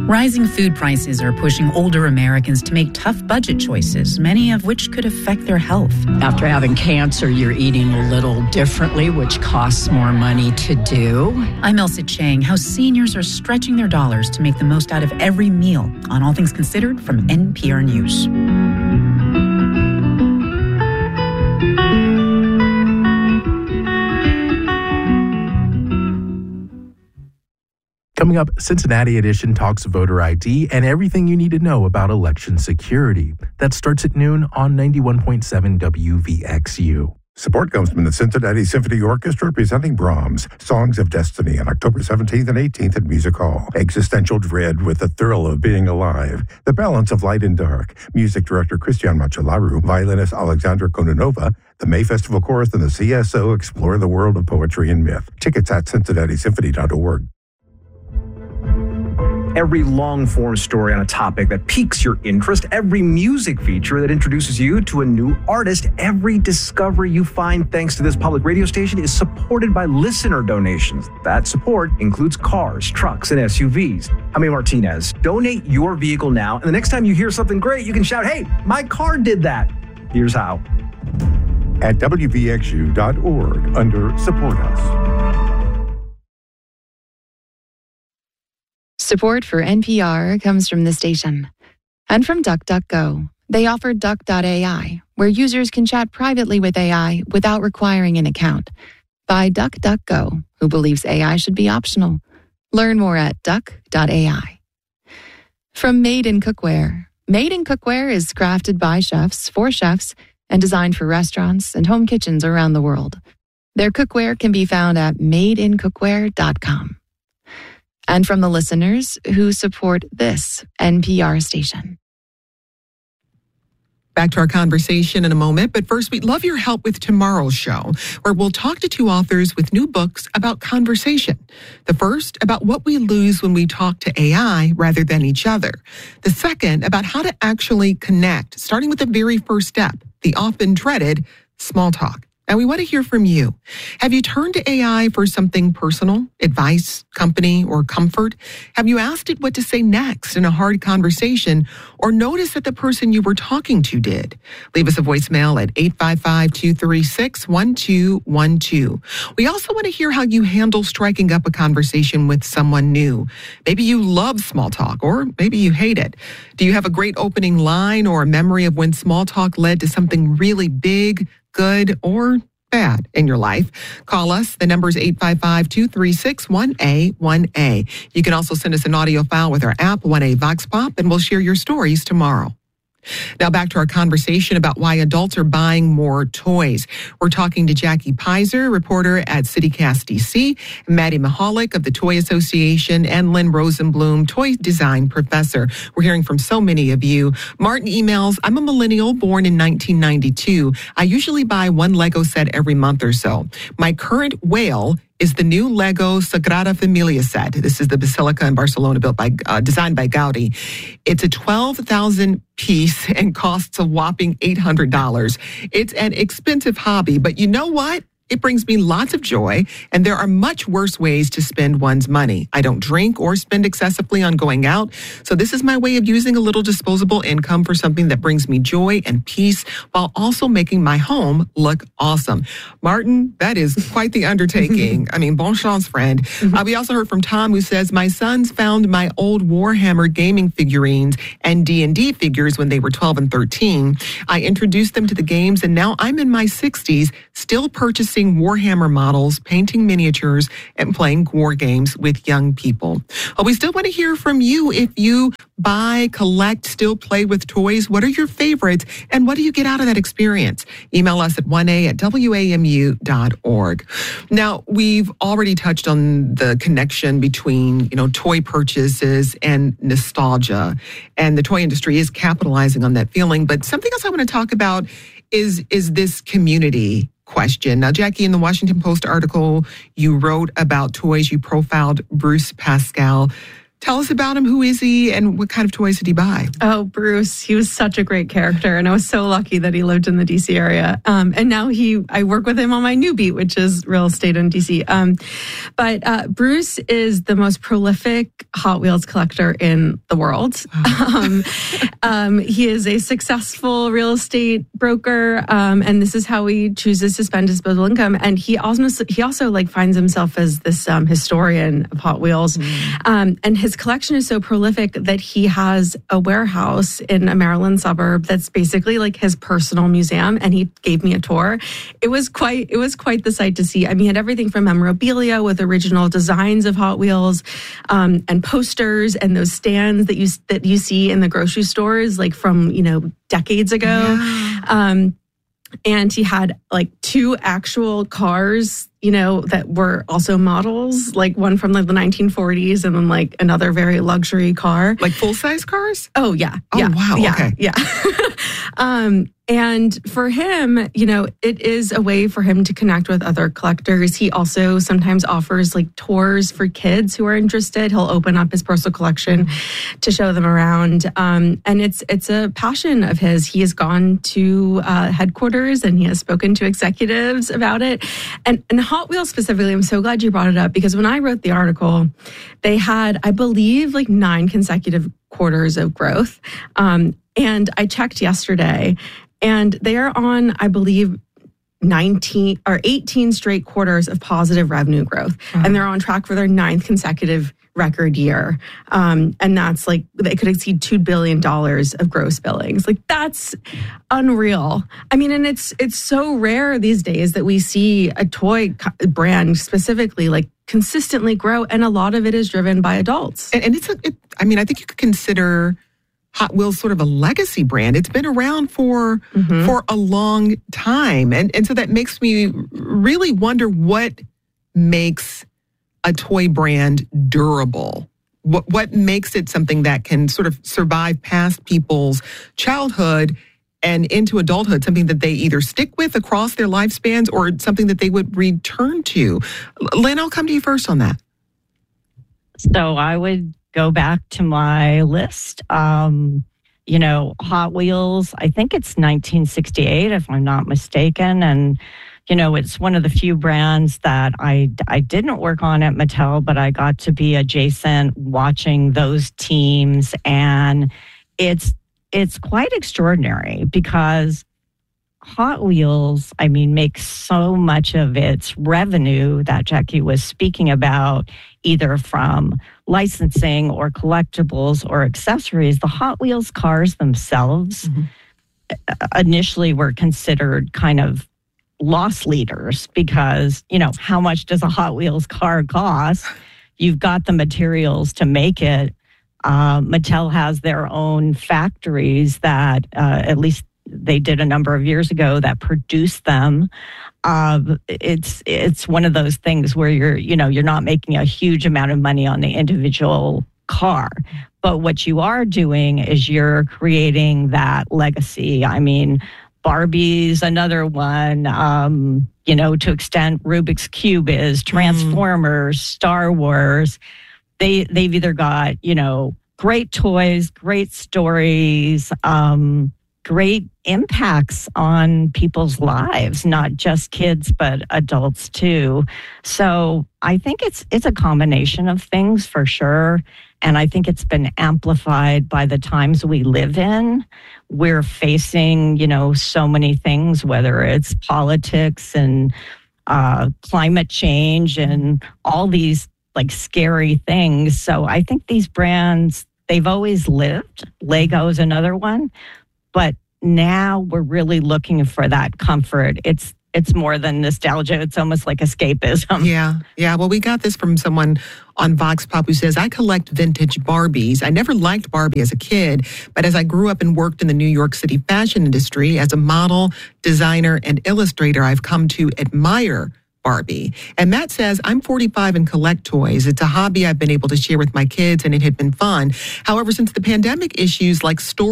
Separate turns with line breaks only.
Rising food prices are pushing older Americans to make tough budget choices, many of which could affect their health.
After having cancer, you're eating a little differently, which costs more money to do.
I'm Elsa Chang. How seniors are stretching their dollars to make the most out of every meal on All Things Considered from NPR News.
Coming up, Cincinnati Edition talks voter ID and everything you need to know about election security. That starts at noon on 91.7 WVXU.
Support comes from the Cincinnati Symphony Orchestra presenting Brahms' Songs of Destiny on October 17th and 18th at Music Hall. Existential dread with the thrill of being alive. The balance of light and dark. Music director Christian Machalaru, violinist Alexandra Kononova, the May Festival Chorus, and the CSO explore the world of poetry and myth. Tickets at cincinnati-symphony.org.
Every long-form story on a topic that piques your interest, every music feature that introduces you to a new artist, every discovery you find thanks to this public radio station is supported by listener donations. That support includes cars, trucks, and SUVs. Jaime Martinez, donate your vehicle now, and the next time you hear something great, you can shout, "Hey, my car did that." Here's how.
At WVXU.org under Support Us.
Support for NPR comes from the station and from DuckDuckGo. They offer Duck.ai, where users can chat privately with AI without requiring an account. By DuckDuckGo, who believes AI should be optional. Learn more at Duck.ai. From Made in Cookware. Made in Cookware is crafted by chefs for chefs and designed for restaurants and home kitchens around the world. Their cookware can be found at madeincookware.com. And from the listeners who support this NPR station.
Back to our conversation in a moment, but first we'd love your help with tomorrow's show, where we'll talk to two authors with new books about conversation. The first, about what we lose when we talk to AI rather than each other. The second, about how to actually connect, starting with the very first step, the often dreaded small talk. And we want to hear from you. Have you turned to AI for something personal, advice, company, or comfort? Have you asked it what to say next in a hard conversation, or noticed that the person you were talking to did? Leave us a voicemail at 855-236-1212. We also want to hear how you handle striking up a conversation with someone new. Maybe you love small talk, or maybe you hate it. Do you have a great opening line or a memory of when small talk led to something really big, good, or bad in your life? Call us. The number is 855-236-1A1A. You can also send us an audio file with our app, 1A Vox Pop, and we'll share your stories tomorrow. Now back to our conversation about why adults are buying more toys. We're talking to Jackie Pizer, reporter at CityCast DC, Maddie Mahalik of the Toy Association, and Lynn Rosenblum, toy design professor. We're hearing from so many of you. Martin emails, I'm a millennial born in 1992. I usually buy one Lego set every month or so. My current whale is the new Lego Sagrada Familia set. This is the Basilica in Barcelona designed by Gaudi. It's a 12,000 piece and costs a whopping $800. It's an expensive hobby, but you know what? It brings me lots of joy, and there are much worse ways to spend one's money. I don't drink or spend excessively on going out, so this is my way of using a little disposable income for something that brings me joy and peace while also making my home look awesome. Martin, that is quite the undertaking. I mean, bon chance, friend. We also heard from Tom, who says, my sons found my old Warhammer gaming figurines and D&D figures when they were 12 and 13. I introduced them to the games, and now I'm in my 60s, still purchasing Warhammer models, painting miniatures, and playing war games with young people. Well, we still want to hear from you. If you buy, collect, still play with toys, what are your favorites, and what do you get out of that experience? Email us at 1a@wamu.org. Now, we've already touched on the connection between, toy purchases and nostalgia, and the toy industry is capitalizing on that feeling. But something else I want to talk about is this community question. Now, Jackie, in the Washington Post article you wrote about toys, you profiled Bruce Pascal. Tell us about him. Who is he and what kind of toys did he buy?
Oh, Bruce. He was such a great character. And I was so lucky that he lived in the DC area. And now I work with him on my new beat, which is real estate in DC. But Bruce is the most prolific Hot Wheels collector in the world. He is a successful real estate broker. And this is how he chooses to spend his disposable income. And he also like finds himself as this historian of Hot Wheels. And his collection is so prolific that he has a warehouse in a Maryland suburb that's basically like his personal museum. And he gave me a tour. It was quite the sight to see. I mean, he had everything from memorabilia with original designs of Hot Wheels, and posters and those stands that you see in the grocery stores, like from, decades ago. Yeah. And he had like 2 actual cars, that were also models, like one from like the 1940s and then like another very luxury car.
Like full-size cars?
Oh, yeah.
Oh,
yeah,
wow.
Yeah,
okay.
Yeah. And for him, it is a way for him to connect with other collectors. He also sometimes offers like tours for kids who are interested. He'll open up his personal collection to show them around. And it's a passion of his. He has gone to headquarters and he has spoken to executives about it. And Hot Wheels specifically, I'm so glad you brought it up because when I wrote the article, they had, I believe, like 9 consecutive quarters of growth. And I checked yesterday, and they are on, I believe, 19 or 18 straight quarters of positive revenue growth. Uh-huh. And they're on track for their 9th consecutive record year. And that's like, they could exceed $2 billion of gross billings. Like, that's unreal. I mean, and it's so rare these days that we see a toy brand specifically like consistently grow. And a lot of it is driven by adults.
And I think you could consider Hot Wheels sort of a legacy brand. It's been around for a long time. And so that makes me really wonder what makes a toy brand durable. What makes it something that can sort of survive past people's childhood and into adulthood, something that they either stick with across their lifespans or something that they would return to. Lynn, I'll come to you first on that.
So I would go back to my list. Hot Wheels, I think it's 1968, if I'm not mistaken. And, it's one of the few brands that I didn't work on at Mattel, but I got to be adjacent watching those teams. And it's quite extraordinary because Hot Wheels, makes so much of its revenue that Jackie was speaking about, either from licensing or collectibles or accessories. The Hot Wheels cars themselves initially were considered kind of loss leaders because, how much does a Hot Wheels car cost? You've got the materials to make it. Mattel has their own factories that at least they did a number of years ago that produced them. It's one of those things where you're not making a huge amount of money on the individual car, but what you are doing is you're creating that legacy. Barbie's another one. To extent Rubik's Cube is Transformers, Star Wars. They've either got great toys, great stories, great impacts on people's lives, not just kids, but adults too. So I think it's a combination of things for sure. And I think it's been amplified by the times we live in. We're facing, so many things, whether it's politics and climate change and all these like scary things. So I think these brands, they've always lived. Lego's another one. But now we're really looking for that comfort. It's more than nostalgia. It's almost like escapism.
Yeah. Well, we got this from someone on Vox Pop who says, I collect vintage Barbies. I never liked Barbie as a kid, but as I grew up and worked in the New York City fashion industry as a model, designer, and illustrator, I've come to admire Barbie. And Matt says, I'm 45 and collect toys. It's a hobby I've been able to share with my kids, and it had been fun. However, since the pandemic, issues like storage